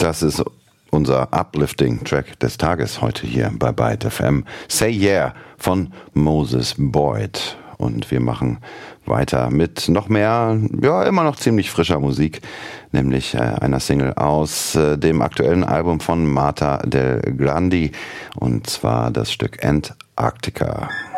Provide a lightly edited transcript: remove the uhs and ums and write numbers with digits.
Das ist unser Uplifting-Track des Tages heute hier bei Byte FM. Say Yeah von Moses Boyd. Und wir machen weiter mit noch mehr, ja, immer noch ziemlich frischer Musik, nämlich einer Single aus dem aktuellen Album von Marta del Grandi, und zwar das Stück Antarctica.